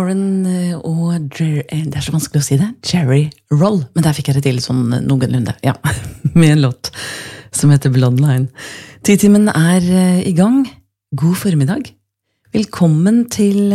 Lauren og det så vanskelig å si det, Jerry Roll, men der fikk jeg det til sånn noenlunde, ja, med en låt som heter Bloodline. 10-timen i gang, god formiddag, velkommen til